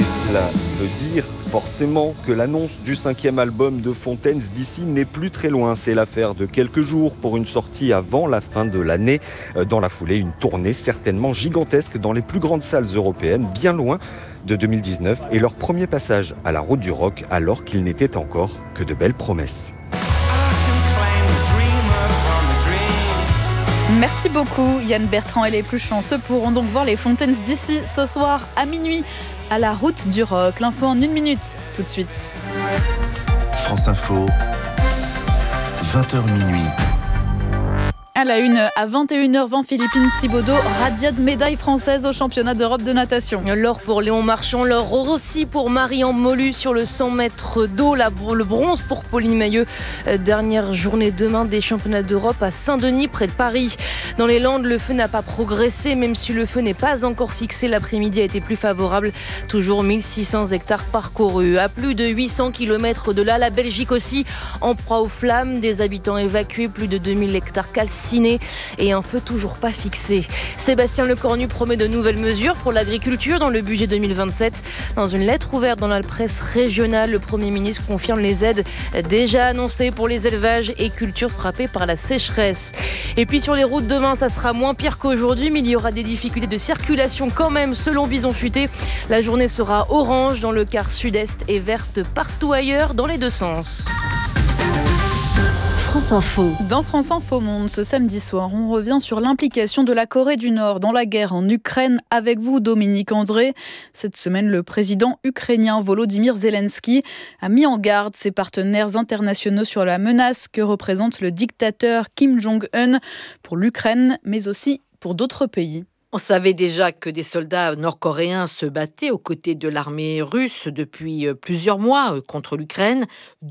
cela veut dire forcément que l'annonce du 5e album de Fontaines DC n'est plus très loin. C'est l'affaire de quelques jours pour une sortie avant la fin de l'année. Dans la foulée, une tournée certainement gigantesque dans les plus grandes salles européennes, bien loin de 2019 et leur premier passage à la route du rock alors qu'il n'était encore que de belles promesses. Merci beaucoup Yann Bertrand, et les plus chanceux pourront donc voir les Fontaines DC ce soir à minuit à la route du rock. L'info en 1 minute, tout de suite. France Info, 20h minuit. À la une, à 21h20, Philippine Thibaudeau radia de médaille française au championnat d'Europe de natation. L'or pour Léon Marchand, l'or aussi pour Marie-Anne Molu sur le 100 mètres d'eau, le bronze pour Pauline Mailleux. Dernière journée demain des championnats d'Europe à Saint-Denis, près de Paris. Dans les Landes, le feu n'a pas progressé, même si le feu n'est pas encore fixé. L'après-midi a été plus favorable. Toujours 1600 hectares parcourus. À plus de 800 km de là, la Belgique aussi en proie aux flammes. Des habitants évacués, plus de 2000 hectares calcinés et un feu toujours pas fixé. Sébastien Lecornu promet de nouvelles mesures pour l'agriculture dans le budget 2027. Dans une lettre ouverte dans la presse régionale, le Premier ministre confirme les aides déjà annoncées pour les élevages et cultures frappées par la sécheresse. Et puis sur les routes, demain, ça sera moins pire qu'aujourd'hui, mais il y aura des difficultés de circulation quand même, selon Bison Futé. La journée sera orange dans le quart sud-est et verte partout ailleurs dans les deux sens. France Info. Dans France Info Monde, ce samedi soir, on revient sur l'implication de la Corée du Nord dans la guerre en Ukraine. Avec vous, Dominique André. Cette semaine, le président ukrainien Volodymyr Zelensky a mis en garde ses partenaires internationaux sur la menace que représente le dictateur Kim Jong-un pour l'Ukraine, mais aussi pour d'autres pays. On savait déjà que des soldats nord-coréens se battaient aux côtés de l'armée russe depuis plusieurs mois contre l'Ukraine.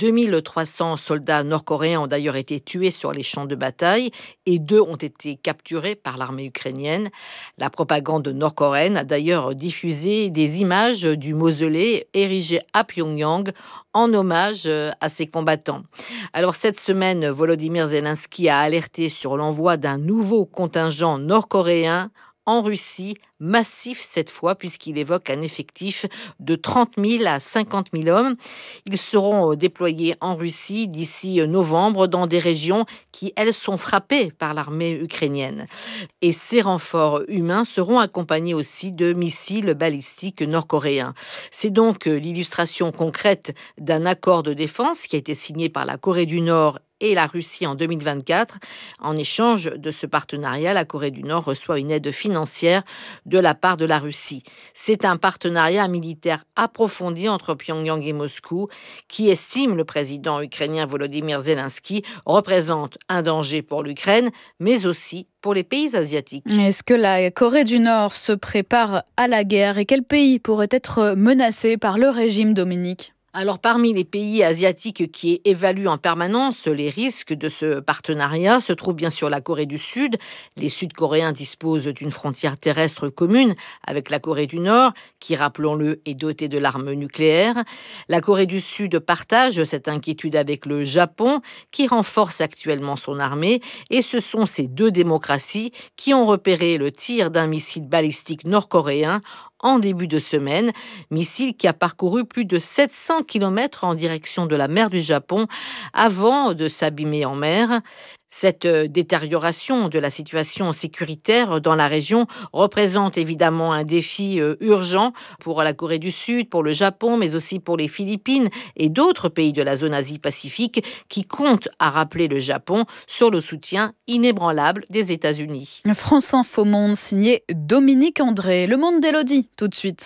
2300 soldats nord-coréens ont d'ailleurs été tués sur les champs de bataille et 2 ont été capturés par l'armée ukrainienne. La propagande nord-coréenne a d'ailleurs diffusé des images du mausolée érigé à Pyongyang en hommage à ces combattants. Alors cette semaine, Volodymyr Zelensky a alerté sur l'envoi d'un nouveau contingent nord-coréen en Russie, massif cette fois, puisqu'il évoque un effectif de 30 000 à 50 000 hommes. Ils seront déployés en Russie d'ici novembre dans des régions qui, elles, sont frappées par l'armée ukrainienne. Et ces renforts humains seront accompagnés aussi de missiles balistiques nord-coréens. C'est donc l'illustration concrète d'un accord de défense qui a été signé par la Corée du Nord et la Russie en 2024. En échange de ce partenariat, la Corée du Nord reçoit une aide financière de la part de la Russie. C'est un partenariat militaire approfondi entre Pyongyang et Moscou qui, estime le président ukrainien Volodymyr Zelensky, représente un danger pour l'Ukraine, mais aussi pour les pays asiatiques. Est-ce que la Corée du Nord se prépare à la guerre et quel pays pourrait être menacé par le régime, Dominique ? Alors, parmi les pays asiatiques qui évaluent en permanence les risques de ce partenariat se trouve bien sûr la Corée du Sud. Les Sud-Coréens disposent d'une frontière terrestre commune avec la Corée du Nord, qui, rappelons-le, est dotée de l'arme nucléaire. La Corée du Sud partage cette inquiétude avec le Japon, qui renforce actuellement son armée. Et ce sont ces 2 démocraties qui ont repéré le tir d'un missile balistique nord-coréen en début de semaine, missile qui a parcouru plus de 700 km en direction de la mer du Japon avant de s'abîmer en mer. Cette détérioration de la situation sécuritaire dans la région représente évidemment un défi urgent pour la Corée du Sud, pour le Japon, mais aussi pour les Philippines et d'autres pays de la zone Asie-Pacifique qui comptent à rappeler le Japon sur le soutien inébranlable des États-Unis. France Info Monde, signé Dominique André. Le Monde d'Élodie, tout de suite.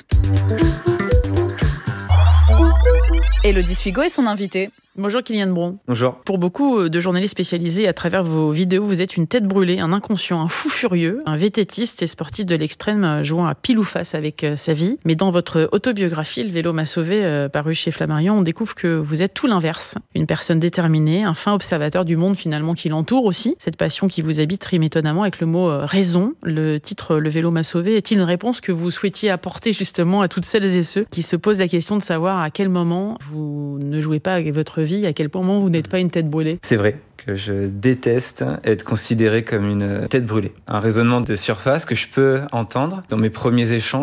Élodie Suigo est son invitée. Bonjour Kylian Bron. Bonjour. Pour beaucoup de journalistes spécialisés, à travers vos vidéos, vous êtes une tête brûlée, un inconscient, un fou furieux, un vététiste et sportif de l'extrême jouant à pile ou face avec sa vie. Mais dans votre autobiographie, Le vélo m'a sauvé, paru chez Flammarion, on découvre que vous êtes tout l'inverse. Une personne déterminée, un fin observateur du monde finalement qui l'entoure aussi. Cette passion qui vous habite rime étonnamment avec le mot raison. Le titre Le vélo m'a sauvé est-il une réponse que vous souhaitiez apporter justement à toutes celles et ceux qui se posent la question de savoir à quel moment vous ne jouez pas avec votre vie, à quel moment vous n'êtes pas une tête brûlée? C'est vrai que je déteste être considéré comme une tête brûlée. Un raisonnement de surface que je peux entendre dans mes premiers échanges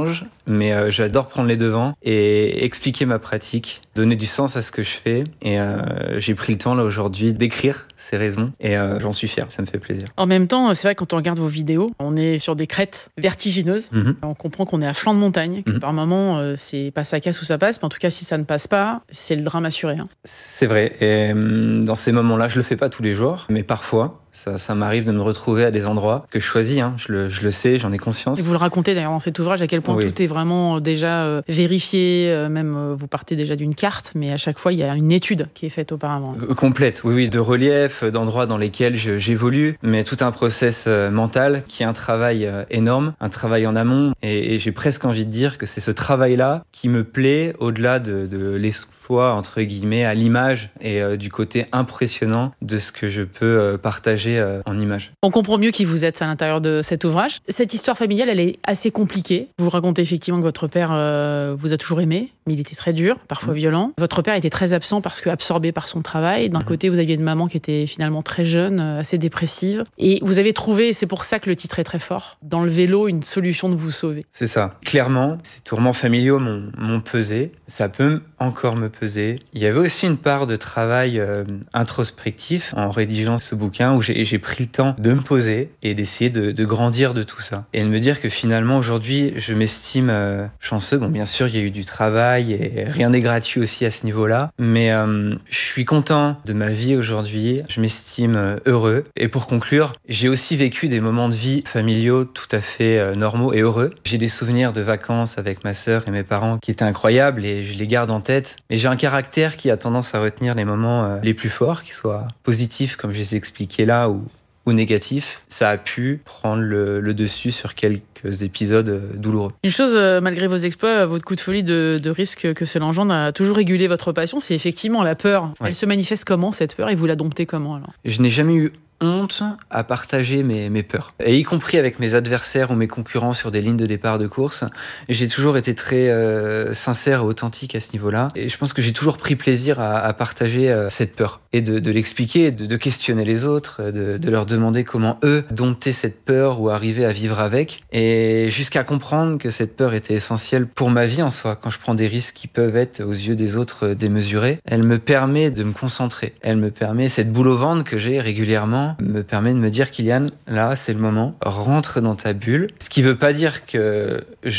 mais j'adore prendre les devants et expliquer ma pratique, donner du sens à ce que je fais. Et j'ai pris le temps là aujourd'hui d'écrire ces raisons et j'en suis fier, ça me fait plaisir. En même temps, c'est vrai que quand on regarde vos vidéos, on est sur des crêtes vertigineuses. On comprend qu'on est à flanc de montagne, que par moment, c'est pas ça casse ou ça passe, mais en tout cas, si ça ne passe pas, c'est le drame assuré. C'est vrai, et dans ces moments-là, je le fais pas tous les jours, mais parfois, ça m'arrive de me retrouver à des endroits que je choisis, je le sais, j'en ai conscience. Et vous le racontez d'ailleurs dans cet ouvrage, à quel point tout est vraiment déjà vérifié, même vous partez déjà d'une carte, mais à chaque fois il y a une étude qui est faite auparavant. Complète, oui, de relief, d'endroits dans lesquels j'évolue, mais tout un process mental qui est un travail énorme, un travail en amont, et j'ai presque envie de dire que c'est ce travail-là qui me plaît au-delà de l'espoir, entre guillemets, à l'image et du côté impressionnant de ce que je peux partager en images. On comprend mieux qui vous êtes à l'intérieur de cet ouvrage. Cette histoire familiale, elle est assez compliquée. Vous racontez effectivement que votre père vous a toujours aimé, mais il était très dur, parfois violent. Votre père était très absent parce que absorbé par son travail. D'un côté, vous aviez une maman qui était finalement très jeune, assez dépressive. Et vous avez trouvé, c'est pour ça que le titre est très fort, dans le vélo, une solution de vous sauver. C'est ça. Clairement, ces tourments familiaux m'ont pesé. Ça peut encore me peser. Il y avait aussi une part de travail introspectif en rédigeant ce bouquin où j'ai pris le temps de me poser et d'essayer de grandir de tout ça. Et de me dire que finalement, aujourd'hui, je m'estime chanceux. Bon, bien sûr, il y a eu du travail et rien n'est gratuit aussi à ce niveau-là. Mais je suis content de ma vie aujourd'hui. Je m'estime heureux. Et pour conclure, j'ai aussi vécu des moments de vie familiaux tout à fait normaux et heureux. J'ai des souvenirs de vacances avec ma sœur et mes parents qui étaient incroyables et je les garde en tête. Mais j'ai un caractère qui a tendance à retenir les moments les plus forts, qu'ils soient positifs comme je les ai expliqués là ou négatifs. Ça a pu prendre le dessus sur quelques épisodes douloureux. Une chose, malgré vos exploits, votre coup de folie de risque que cela engendre a toujours régulé votre passion, c'est effectivement la peur. Ouais. Elle se manifeste comment, cette peur, et vous la domptez comment alors ? Je n'ai jamais eu honte à partager mes peurs. Et y compris avec mes adversaires ou mes concurrents sur des lignes de départ de course, j'ai toujours été très sincère et authentique à ce niveau-là. Et je pense que j'ai toujours pris plaisir à partager cette peur et de l'expliquer, de questionner les autres, de leur demander comment eux domptaient cette peur ou arrivaient à vivre avec. Et jusqu'à comprendre que cette peur était essentielle pour ma vie en soi. Quand je prends des risques qui peuvent être aux yeux des autres démesurés, elle me permet de me concentrer. Elle me permet, cette boule au ventre que j'ai régulièrement, me permet de me dire, Kylian, là c'est le moment, rentre dans ta bulle. Ce qui veut pas dire que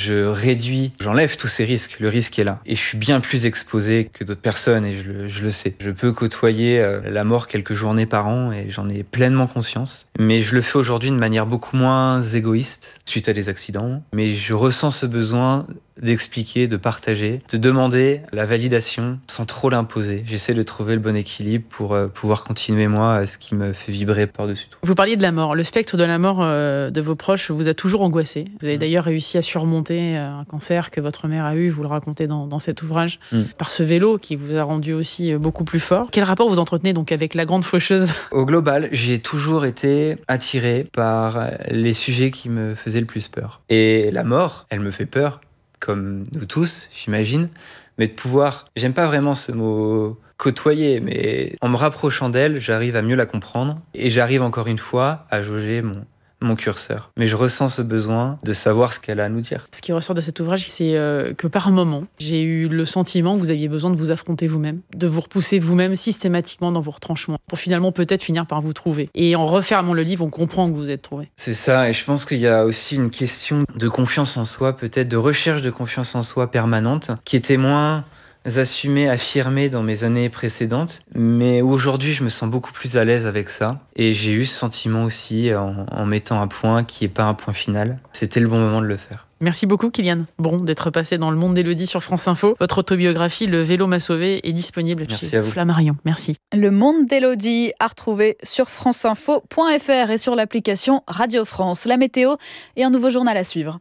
j'enlève tous ces risques, le risque est là. Et je suis bien plus exposé que d'autres personnes et je le sais. Je peux côtoyer la mort quelques journées par an et j'en ai pleinement conscience. Mais je le fais aujourd'hui de manière beaucoup moins égoïste suite à des accidents. Mais je ressens ce besoin d'expliquer, de partager, de demander la validation sans trop l'imposer. J'essaie de trouver le bon équilibre pour pouvoir continuer moi ce qui me fait vibrer par-dessus tout. Vous parliez de la mort. Le spectre de la mort de vos proches vous a toujours angoissé. Vous avez d'ailleurs réussi à surmonter un cancer que votre mère a eu, vous le racontez dans cet ouvrage, par ce vélo qui vous a rendu aussi beaucoup plus fort. Quel rapport vous entretenez donc avec la grande faucheuse ? Au global, j'ai toujours été attiré par les sujets qui me faisaient le plus peur. Et la mort, elle me fait peur, comme nous tous, j'imagine, mais de pouvoir, j'aime pas vraiment ce mot côtoyer, mais en me rapprochant d'elle, j'arrive à mieux la comprendre et j'arrive encore une fois à jauger mon curseur. Mais je ressens ce besoin de savoir ce qu'elle a à nous dire. Ce qui ressort de cet ouvrage, c'est que par moment, j'ai eu le sentiment que vous aviez besoin de vous affronter vous-même, de vous repousser vous-même systématiquement dans vos retranchements, pour finalement peut-être finir par vous trouver. Et en refermant le livre, on comprend que vous êtes trouvé. C'est ça, et je pense qu'il y a aussi une question de confiance en soi, peut-être de recherche de confiance en soi permanente, qui était moins assumé, affirmé dans mes années précédentes, mais aujourd'hui je me sens beaucoup plus à l'aise avec ça et j'ai eu ce sentiment aussi en mettant un point qui n'est pas un point final. C'était le bon moment de le faire. Merci beaucoup Kylian Bron d'être passé dans Le Monde d'Élodie sur France Info. Votre autobiographie Le vélo m'a sauvé est disponible chez Flammarion. Merci. Le Monde d'Élodie à retrouver sur franceinfo.fr et sur l'application Radio France. La météo et un nouveau journal à suivre.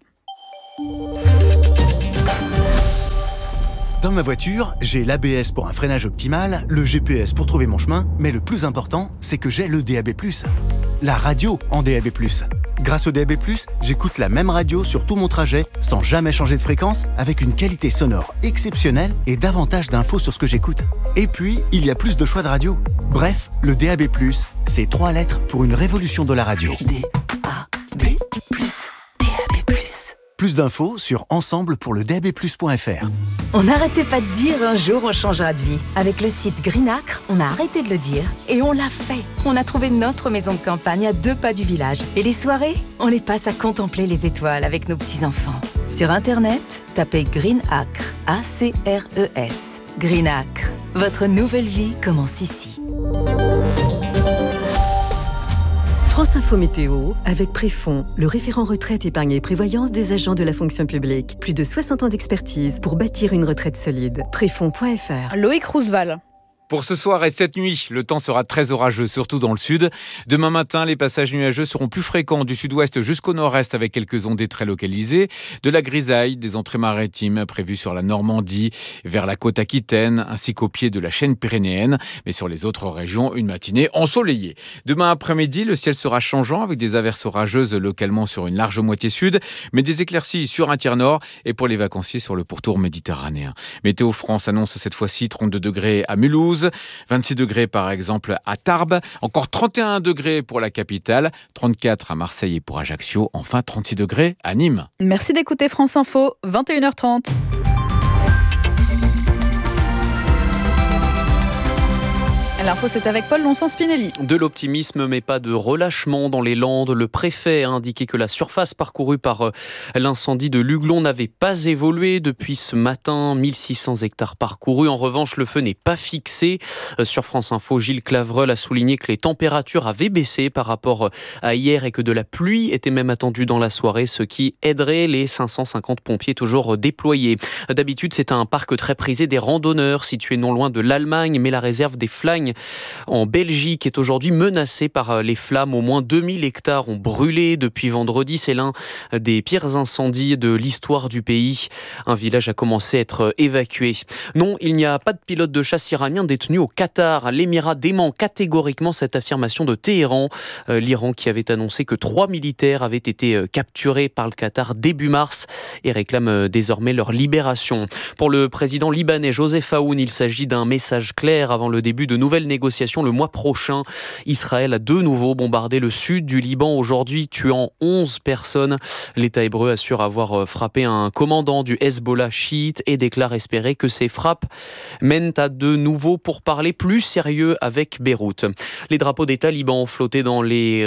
Dans ma voiture, j'ai l'ABS pour un freinage optimal, le GPS pour trouver mon chemin, mais le plus important, c'est que j'ai le DAB+. La radio en DAB+. Grâce au DAB+, j'écoute la même radio sur tout mon trajet, sans jamais changer de fréquence, avec une qualité sonore exceptionnelle et davantage d'infos sur ce que j'écoute. Et puis, il y a plus de choix de radio. Bref, le DAB+, c'est 3 lettres pour une révolution de la radio. DAB+. DAB+. Plus d'infos sur ensemblepourledab+.fr. On n'arrêtait pas de dire un jour on changera de vie. Avec le site Greenacre, on a arrêté de le dire et on l'a fait. On a trouvé notre maison de campagne à 2 pas du village. Et les soirées, on les passe à contempler les étoiles avec nos petits-enfants. Sur Internet, tapez Greenacre, A-C-R-E-S. Greenacre, votre nouvelle vie commence ici. France Info Météo, avec Préfond, le référent retraite, épargne et prévoyance des agents de la fonction publique. Plus de 60 ans d'expertise pour bâtir une retraite solide. Préfond.fr. Loïc Roosevelt. Pour ce soir et cette nuit, le temps sera très orageux, surtout dans le sud. Demain matin, les passages nuageux seront plus fréquents du sud-ouest jusqu'au nord-est avec quelques ondées très localisées. De la grisaille, des entrées maritimes prévues sur la Normandie, vers la côte aquitaine, ainsi qu'au pied de la chaîne pyrénéenne. Mais sur les autres régions, une matinée ensoleillée. Demain après-midi, le ciel sera changeant avec des averses orageuses localement sur une large moitié sud, mais des éclaircies sur un tiers nord et pour les vacanciers sur le pourtour méditerranéen. Météo France annonce cette fois-ci 32 degrés à Mulhouse, 26 degrés par exemple à Tarbes, encore 31 degrés pour la capitale, 34 à Marseille et pour Ajaccio, enfin 36 degrés à Nîmes. Merci d'écouter France Info, 21h30. L'info, c'est avec Paul Lonsin-Spinelli. De l'optimisme, mais pas de relâchement dans les Landes. Le préfet a indiqué que la surface parcourue par l'incendie de Luglon n'avait pas évolué depuis ce matin. 1600 hectares parcourus. En revanche, le feu n'est pas fixé. Sur France Info, Gilles Clavreul a souligné que les températures avaient baissé par rapport à hier et que de la pluie était même attendue dans la soirée, ce qui aiderait les 550 pompiers toujours déployés. D'habitude, c'est un parc très prisé des randonneurs situé non loin de l'Allemagne, mais la réserve des Flagnes en Belgique est aujourd'hui menacée par les flammes. Au moins 2000 hectares ont brûlé depuis vendredi. C'est l'un des pires incendies de l'histoire du pays. Un village a commencé à être évacué. Non, il n'y a pas de pilote de chasse iranien détenu au Qatar. L'émirat dément catégoriquement cette affirmation de Téhéran. L'Iran qui avait annoncé que 3 militaires avaient été capturés par le Qatar début mars et réclame désormais leur libération. Pour le président libanais Joseph Aoun, il s'agit d'un message clair avant le début de nouvelles négociations le mois prochain. Israël a de nouveau bombardé le sud du Liban aujourd'hui, tuant 11 personnes. L'État hébreu assure avoir frappé un commandant du Hezbollah chiite et déclare espérer que ces frappes mènent à de nouveaux pourparlers plus sérieux avec Beyrouth. Les drapeaux des talibans flottaient dans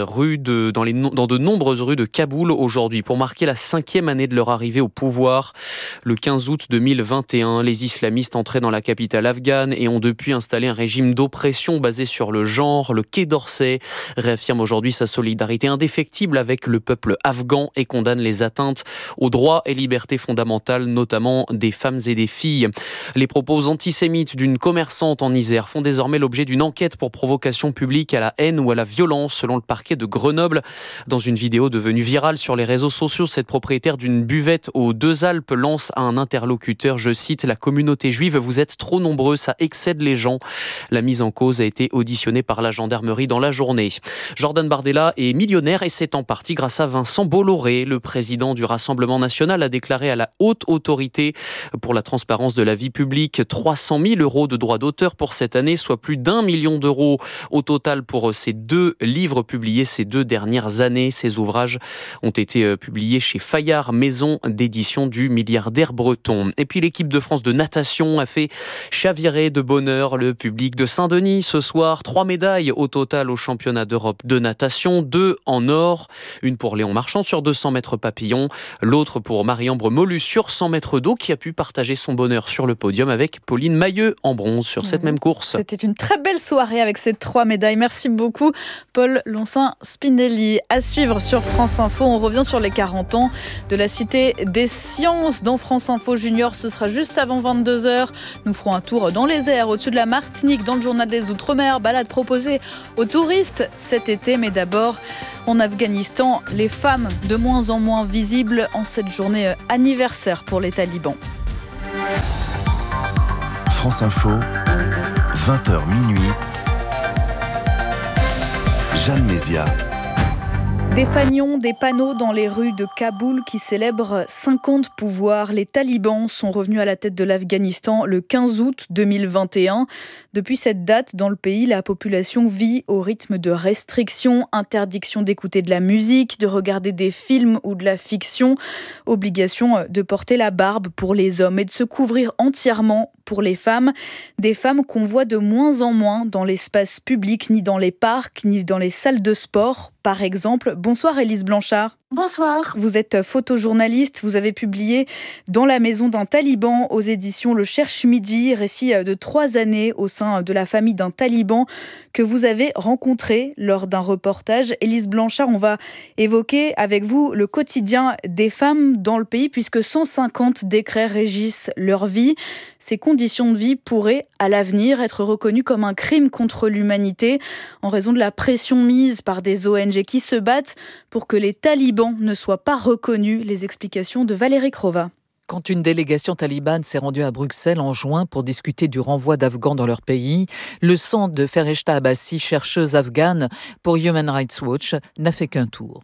de nombreuses rues de Kaboul aujourd'hui pour marquer la 5e année de leur arrivée au pouvoir. Le 15 août 2021, les islamistes entraient dans la capitale afghane et ont depuis installé un régime d'oppression basée sur le genre. Le Quai d'Orsay réaffirme aujourd'hui sa solidarité indéfectible avec le peuple afghan et condamne les atteintes aux droits et libertés fondamentales, notamment des femmes et des filles. Les propos antisémites d'une commerçante en Isère font désormais l'objet d'une enquête pour provocation publique à la haine ou à la violence, selon le parquet de Grenoble. Dans une vidéo devenue virale sur les réseaux sociaux, cette propriétaire d'une buvette aux Deux-Alpes lance à un interlocuteur, je cite, « La communauté juive, vous êtes trop nombreux, ça excède les gens ». La mise en cause a été auditionnée par la gendarmerie dans la journée. Jordan Bardella est millionnaire et c'est en partie grâce à Vincent Bolloré. Le président du Rassemblement national a déclaré à la haute autorité pour la transparence de la vie publique 300 000 € de droits d'auteur pour cette année, soit plus d'1 million d'euros au total pour ces 2 livres publiés ces 2 dernières années. Ces ouvrages ont été publiés chez Fayard, maison d'édition du milliardaire breton. Et puis l'équipe de France de natation a fait chavirer de bonheur le public de Saint-Denis ce soir. 3 médailles au total au championnat d'Europe de natation, 2 en or, une pour Léon Marchand sur 200 mètres papillon, l'autre pour Marie-Ambre Molus sur 100 mètres d'eau qui a pu partager son bonheur sur le podium avec Pauline Mailleux en bronze sur cette même course. C'était une très belle soirée avec ces 3 médailles. Merci beaucoup Paul Lonsin-Spinelli. À suivre sur France Info, on revient sur les 40 ans de la Cité des Sciences dans France Info Junior. Ce sera juste avant 22h. Nous ferons un tour dans les airs au-dessus de la Martinique dans le journal des Outre-mer, balade proposée aux touristes cet été. Mais d'abord, en Afghanistan, les femmes de moins en moins visibles en cette journée anniversaire pour les talibans. France Info, 20h minuit. Jeanne Mézia. Des fanions, des panneaux dans les rues de Kaboul qui célèbrent 50 pouvoirs. Les talibans sont revenus à la tête de l'Afghanistan le 15 août 2021. Depuis cette date, dans le pays, la population vit au rythme de restrictions, interdiction d'écouter de la musique, de regarder des films ou de la fiction, obligation de porter la barbe pour les hommes et de se couvrir entièrement pour les femmes. Des femmes qu'on voit de moins en moins dans l'espace public, ni dans les parcs, ni dans les salles de sport, par exemple. Bonsoir Élise Blanchard. Bonsoir. Vous êtes photojournaliste, vous avez publié Dans la maison d'un taliban aux éditions Le Cherche Midi, récit de 3 années au sein de la famille d'un taliban que vous avez rencontré lors d'un reportage. Élise Blanchard, on va évoquer avec vous le quotidien des femmes dans le pays puisque 150 décrets régissent leur vie. Ces conditions de vie pourraient à l'avenir être reconnues comme un crime contre l'humanité en raison de la pression mise par des ONG qui se battent pour que les talibans ne soient pas reconnus. Les explications de Valérie Crova. Quand une délégation talibane s'est rendue à Bruxelles en juin pour discuter du renvoi d'Afghans dans leur pays, le sang de Fereshta Abbasi, chercheuse afghane pour Human Rights Watch, n'a fait qu'un tour.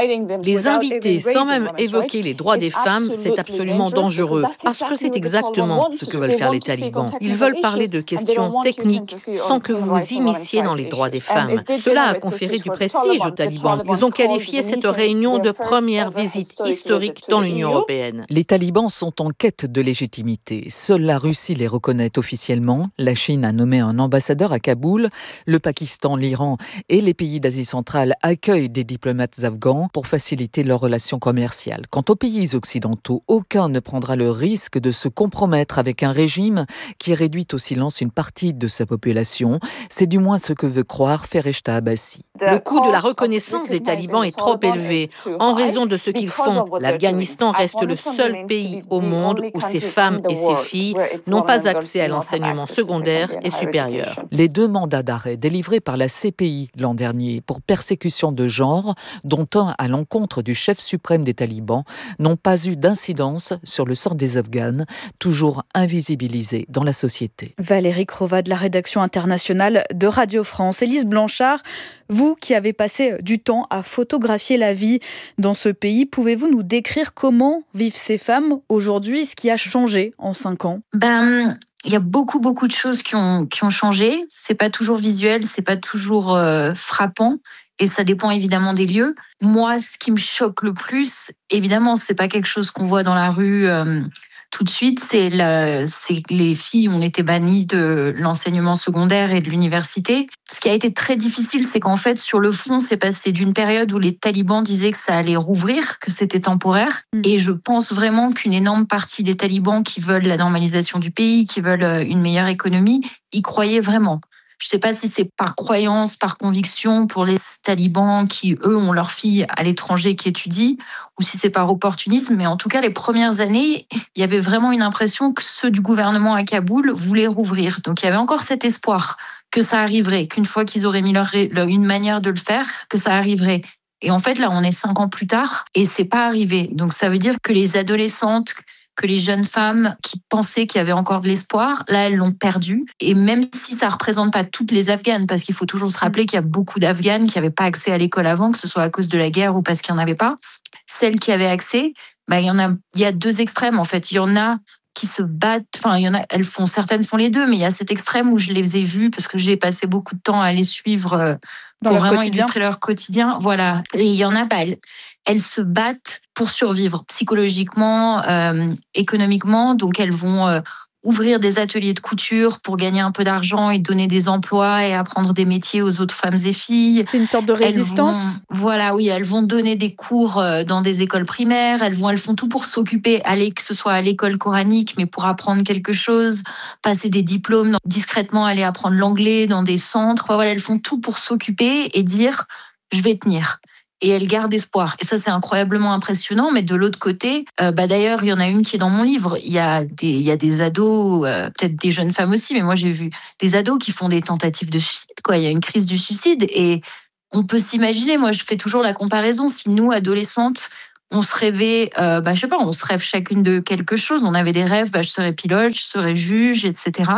Les inviter sans même évoquer les droits des femmes, c'est absolument dangereux, parce que c'est exactement ce que veulent faire les talibans. Ils veulent parler de questions techniques sans que vous vous immisciez dans les droits des femmes. Cela a conféré du prestige aux talibans. Ils ont qualifié cette réunion de première visite historique dans l'Union européenne. Les talibans sont en quête de légitimité. Seule la Russie les reconnaît officiellement. La Chine a nommé un ambassadeur à Kaboul. Le Pakistan, l'Iran et les pays d'Asie centrale accueillent des diplomates afghans pour faciliter leurs relations commerciales. Quant aux pays occidentaux, aucun ne prendra le risque de se compromettre avec un régime qui réduit au silence une partie de sa population. C'est du moins ce que veut croire Fereshta Abbasi. Le coût de la reconnaissance des talibans est trop élevé. En raison de ce qu'ils font, l'Afghanistan reste le seul pays au monde où ces femmes et ces filles n'ont pas accès à l'enseignement secondaire et supérieur. Les 2 mandats d'arrêt délivrés par la CPI l'an dernier pour persécution de genre, dont un à l'encontre du chef suprême des talibans, n'ont pas eu d'incidence sur le sort des Afghanes, toujours invisibilisés dans la société. Valérie Crova de la rédaction internationale de Radio France. Élise Blanchard, vous qui avez passé du temps à photographier la vie dans ce pays, pouvez-vous nous décrire comment vivent ces femmes aujourd'hui, ce qui a changé en 5 ans ? Il y a beaucoup de choses qui ont changé. C'est pas toujours visuel, c'est pas toujours frappant. Et ça dépend évidemment des lieux. Moi, ce qui me choque le plus, évidemment, c'est pas quelque chose qu'on voit dans la rue tout de suite. C'est que les filles ont été bannies de l'enseignement secondaire et de l'université. Ce qui a été très difficile, c'est qu'en fait, sur le fond, c'est passé d'une période où les talibans disaient que ça allait rouvrir, que c'était temporaire. Et je pense vraiment qu'une énorme partie des talibans qui veulent la normalisation du pays, qui veulent une meilleure économie, y croyaient vraiment. Je ne sais pas si c'est par croyance, par conviction pour les talibans qui, eux, ont leurs filles à l'étranger qui étudient, ou si c'est par opportunisme. Mais en tout cas, les premières années, il y avait vraiment une impression que ceux du gouvernement à Kaboul voulaient rouvrir. Donc il y avait encore cet espoir que ça arriverait, qu'une fois qu'ils auraient mis une manière de le faire, que ça arriverait. Et en fait, là, on est 5 ans plus tard et c'est pas arrivé. Donc ça veut dire que les adolescentes, que les jeunes femmes qui pensaient qu'il y avait encore de l'espoir, là, elles l'ont perdu. Et même si ça ne représente pas toutes les Afghanes, parce qu'il faut toujours se rappeler qu'il y a beaucoup d'Afghanes qui n'avaient pas accès à l'école avant, que ce soit à cause de la guerre ou parce qu'il n'y en avait pas, celles qui avaient accès, il y a 2 extrêmes, en fait. Il y en a qui se battent, certaines font les deux, mais il y a cet extrême où je les ai vues, parce que j'ai passé beaucoup de temps à les suivre pour vraiment illustrer leur quotidien. Voilà. Et il y en a pas. Elles se battent pour survivre psychologiquement, économiquement. Donc, elles vont ouvrir des ateliers de couture pour gagner un peu d'argent et donner des emplois et apprendre des métiers aux autres femmes et filles. C'est une sorte de résistance. Elles vont donner des cours dans des écoles primaires. Elles font tout pour s'occuper, que ce soit à l'école coranique, mais pour apprendre quelque chose, passer des diplômes, discrètement aller apprendre l'anglais dans des centres. Elles font tout pour s'occuper et dire « je vais tenir ». Et elle garde espoir. Et ça, c'est incroyablement impressionnant. Mais de l'autre côté, d'ailleurs, il y en a une qui est dans mon livre. Il y a des ados, peut-être des jeunes femmes aussi, mais moi, j'ai vu des ados qui font des tentatives de suicide. Il y a une crise du suicide. Et on peut s'imaginer, moi, je fais toujours la comparaison, si nous, adolescentes, on se rêvait, on se rêve chacune de quelque chose. On avait des rêves, je serais pilote, je serais juge, etc.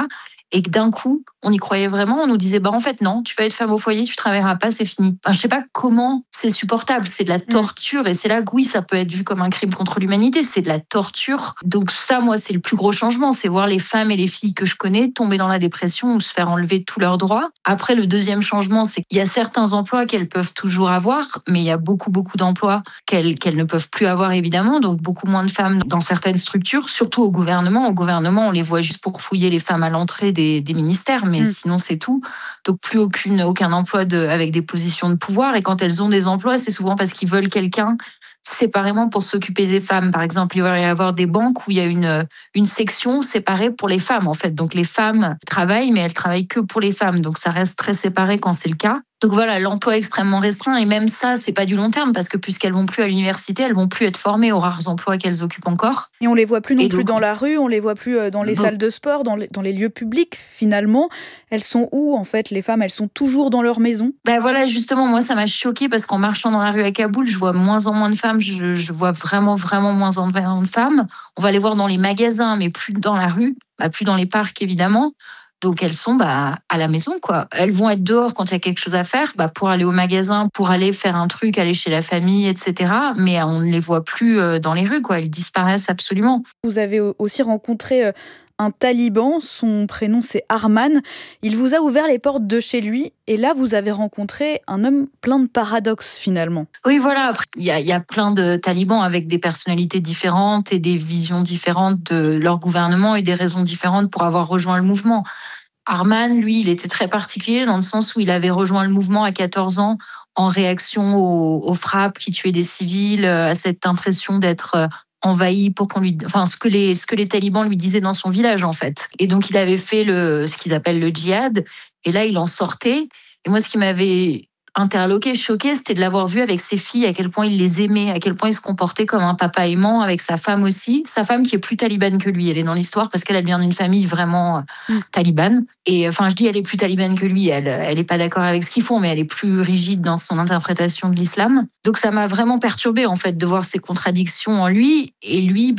et que d'un coup, on y croyait vraiment, on nous disait en fait non, tu vas être femme au foyer, tu travailleras pas, c'est fini. Enfin, je sais pas comment c'est supportable, c'est de la torture et c'est là que oui, ça peut être vu comme un crime contre l'humanité, c'est de la torture. Donc ça, moi, c'est le plus gros changement, c'est voir les femmes et les filles que je connais tomber dans la dépression ou se faire enlever tous leurs droits. Après, le deuxième changement, c'est qu'il y a certains emplois qu'elles peuvent toujours avoir, mais il y a beaucoup d'emplois qu'elles ne peuvent plus avoir évidemment, donc beaucoup moins de femmes dans certaines structures, surtout au gouvernement. Au gouvernement, on les voit juste pour fouiller les femmes à l'entrée des ministères, mais sinon c'est tout. Donc plus aucun emploi avec des positions de pouvoir. Et quand elles ont des emplois, c'est souvent parce qu'ils veulent quelqu'un séparément pour s'occuper des femmes. Par exemple, il va y avoir des banques où il y a une section séparée pour les femmes, en fait. Donc les femmes travaillent, mais elles travaillent que pour les femmes. Donc ça reste très séparé quand c'est le cas. Donc voilà, l'emploi est extrêmement restreint et même ça, c'est pas du long terme parce que puisqu'elles vont plus à l'université, elles vont plus être formées aux rares emplois qu'elles occupent encore. Et on les voit plus non plus dans la rue, on les voit plus dans les salles de sport, dans les lieux publics. Finalement, elles sont où en fait les femmes? Elles sont toujours dans leur maison? Voilà, justement, moi ça m'a choquée parce qu'en marchant dans la rue à Kaboul, je vois moins en moins de femmes. Je vois vraiment moins en moins de femmes. On va les voir dans les magasins, mais plus dans la rue, plus dans les parcs évidemment. Donc elles sont à la maison, quoi. Elles vont être dehors quand il y a quelque chose à faire, pour aller au magasin, pour aller faire un truc, aller chez la famille, etc. Mais on ne les voit plus dans les rues, quoi. Elles disparaissent absolument. Vous avez aussi rencontré un taliban, son prénom c'est Arman. Il vous a ouvert les portes de chez lui et là vous avez rencontré un homme plein de paradoxes finalement. Oui, voilà. Après, il y a plein de talibans avec des personnalités différentes et des visions différentes de leur gouvernement et des raisons différentes pour avoir rejoint le mouvement. Arman, lui, il était très particulier dans le sens où il avait rejoint le mouvement à 14 ans en réaction aux frappes qui tuaient des civils, à cette impression d'être envahi pour qu'on lui, ce que les talibans lui disaient dans son village en fait. Et donc il avait fait ce qu'ils appellent le djihad. Et là il en sortait. Et moi ce qui m'avait interloqué, choqué, c'était de l'avoir vu avec ses filles, à quel point il les aimait, à quel point il se comportait comme un papa aimant avec sa femme aussi. Sa femme qui est plus talibane que lui, elle est dans l'histoire parce qu'elle vient d'une famille vraiment talibane. Et je dis elle est plus talibane que lui, elle est pas d'accord avec ce qu'ils font, mais elle est plus rigide dans son interprétation de l'islam. Donc ça m'a vraiment perturbée en fait de voir ces contradictions en lui. Et lui,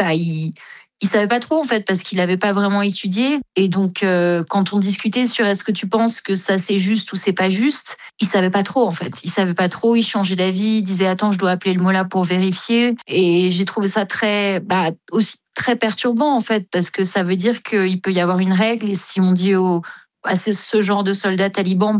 il savait pas trop en fait parce qu'il n'avait pas vraiment étudié et donc quand on discutait sur est-ce que tu penses que ça c'est juste ou c'est pas juste, il savait pas trop en fait. Il savait pas trop, il changeait d'avis, il disait attends je dois appeler le mollah pour vérifier et j'ai trouvé ça aussi très perturbant en fait parce que ça veut dire qu'il peut y avoir une règle et si on dit ce genre de soldats talibans,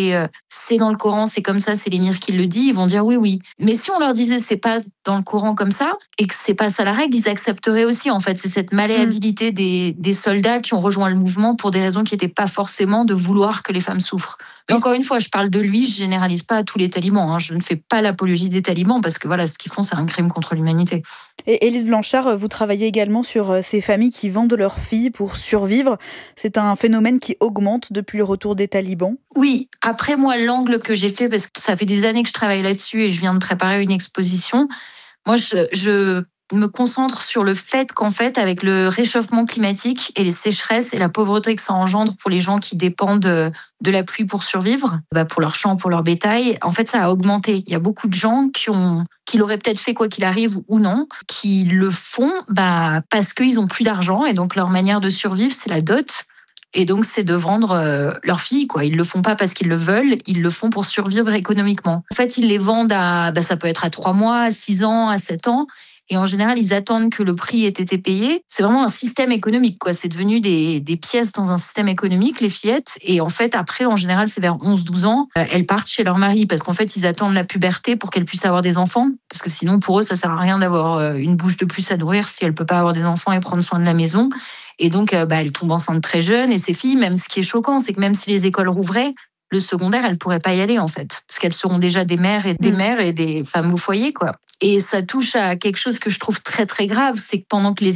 c'est dans le Coran, c'est comme ça, c'est l'émir qui le dit, ils vont dire oui. Mais si on leur disait c'est pas dans le Coran comme ça et que c'est pas ça la règle, ils accepteraient aussi en fait. C'est cette malléabilité des soldats qui ont rejoint le mouvement pour des raisons qui n'étaient pas forcément de vouloir que les femmes souffrent. Mais encore une fois, je parle de lui, je généralise pas à tous les talibans. Je ne fais pas l'apologie des talibans parce que ce qu'ils font, c'est un crime contre l'humanité. Et Élise Blanchard, vous travaillez également sur ces familles qui vendent leurs filles pour survivre. C'est un phénomène qui augmente depuis le retour des talibans. Oui, après moi, l'angle que j'ai fait, parce que ça fait des années que je travaille là-dessus et je viens de préparer une exposition, moi, je me concentre sur le fait qu'en fait, avec le réchauffement climatique et les sécheresses et la pauvreté que ça engendre pour les gens qui dépendent de la pluie pour survivre, pour leurs champs, pour leur bétail, en fait, ça a augmenté. Il y a beaucoup de gens qui l'auraient peut-être fait quoi qu'il arrive ou non, qui le font parce qu'ils n'ont plus d'argent et donc leur manière de survivre, c'est la dot. Et donc, c'est de vendre leurs filles, quoi. Ils le font pas parce qu'ils le veulent, ils le font pour survivre économiquement. En fait, ils les vendent ça peut être à 3 mois, à 6 ans, à 7 ans. Et en général, ils attendent que le prix ait été payé. C'est vraiment un système économique, quoi. C'est devenu des pièces dans un système économique, les fillettes. Et en fait, après, en général, c'est vers 11-12 ans, elles partent chez leur mari parce qu'en fait, ils attendent la puberté pour qu'elles puissent avoir des enfants. Parce que sinon, pour eux, ça sert à rien d'avoir une bouche de plus à nourrir si elle peut pas avoir des enfants et prendre soin de la maison. Et donc, elles tombent enceintes très jeunes. Et ces filles, même ce qui est choquant, c'est que même si les écoles rouvraient, le secondaire, elles pourraient pas y aller, en fait. Parce qu'elles seront déjà des mères et des femmes au foyer, quoi. Et ça touche à quelque chose que je trouve très, très grave. C'est que pendant que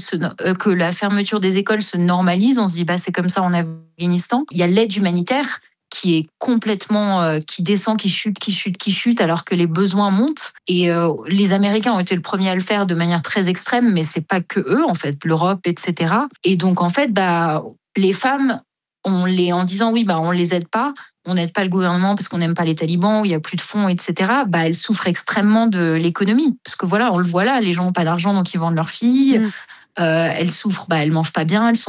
que la fermeture des écoles se normalise, on se dit, c'est comme ça en Afghanistan. Il y a l'aide humanitaire qui est complètement, qui descend, qui chute, alors que les besoins montent. Et les Américains ont été le premier à le faire de manière très extrême, mais c'est pas que eux, en fait, l'Europe, etc. Et donc, en fait, les femmes, en disant oui, on les aide pas, on n'aide pas le gouvernement parce qu'on n'aime pas les talibans, où il y a plus de fonds, etc. Elles souffrent extrêmement de l'économie. Parce que on le voit là, les gens n'ont pas d'argent, donc ils vendent leurs filles. Elles souffrent, elles mangent pas bien, elles sont